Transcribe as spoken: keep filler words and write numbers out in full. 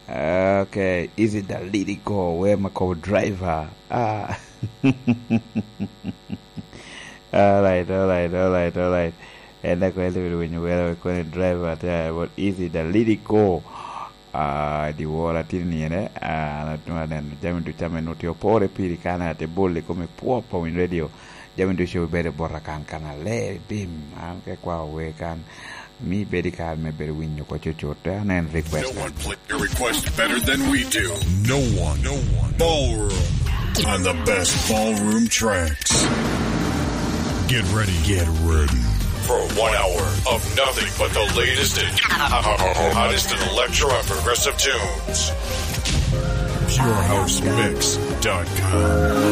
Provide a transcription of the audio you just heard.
Okay, is it the lyrical where my co-driver? Ah. all right, all right, all right, all right. And that's why when you were going to driver, what is it the lyrical? Ah, di wora tinine. Ah, na tuma den jamin tu chame notio pore piri kana te bolle come può po in radio. Jamin tu show bere borra kan kana le bim. Anche qua we kan. Me very calm, me very win you got your chota and request. No one play your request better than we do. No one, no one. Ballroom on the best ballroom tracks. Get ready, get ready for one hour of nothing but the latest and hottest in electro and progressive tunes. pure house mix dot com.